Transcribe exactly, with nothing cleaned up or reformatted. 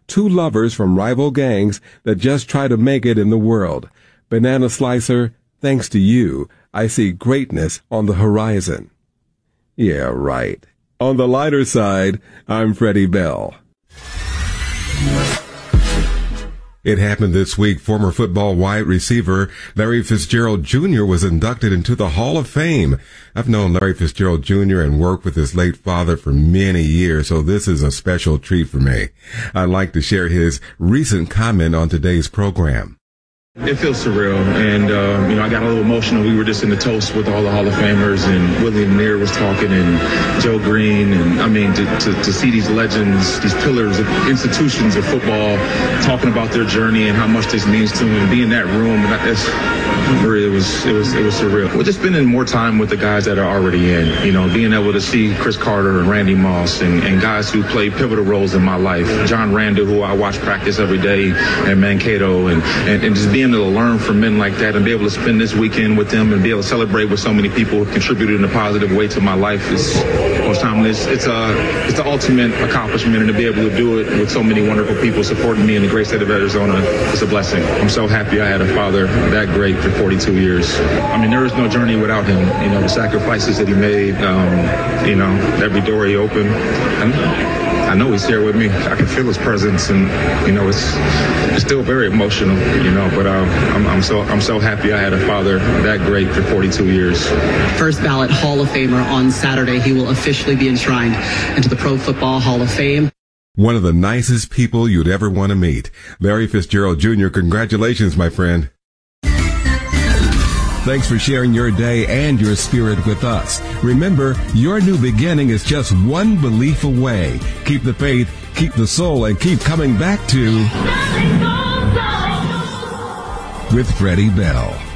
two lovers from rival gangs that just try to make it in the world. Banana Slicer, thanks to you, I see greatness on the horizon. Yeah, right. On the lighter side, I'm Freddie Bell. It happened this week. Former football wide receiver Larry Fitzgerald Junior was inducted into the Hall of Fame. I've known Larry Fitzgerald Junior and worked with his late father for many years, so this is a special treat for me. I'd like to share his recent comment on today's program. It feels surreal, and uh, you know, I got a little emotional. We were just in the toast with all the Hall of Famers, and Willie Lanier was talking, and Joe Green, and I mean, to, to, to see these legends, these pillars of institutions of football, talking about their journey and how much this means to them, and be in that room, and that's, it was, it was, it was surreal. We're just spending more time with the guys that are already in, you know, being able to see Chris Carter and Randy Moss, and, and guys who played pivotal roles in my life. John Randall, who I watch practice every day, and Mankato, and, and, and just being able to learn from men like that and be able to spend this weekend with them and be able to celebrate with so many people who contributed in a positive way to my life is most timeless. It's a it's the ultimate accomplishment, and to be able to do it with so many wonderful people supporting me in the great state of Arizona is a blessing. I'm so happy I had a father that great for forty-two years. I mean, there is no journey without him. You know, the sacrifices that he made, um, you know, every door he opened. And I know he's here with me. I can feel his presence, and you know, it's it's still very emotional, you know. But um, I'm, I'm so I'm so happy I had a father that great for forty-two years. First ballot Hall of Famer on Saturday. He will officially be enshrined into the Pro Football Hall of Fame. One of the nicest people you'd ever want to meet, Larry Fitzgerald Junior Congratulations, my friend. Thanks for sharing your day and your spirit with us. Remember, your new beginning is just one belief away. Keep the faith, keep the soul, and keep coming back to with Freddie Bell.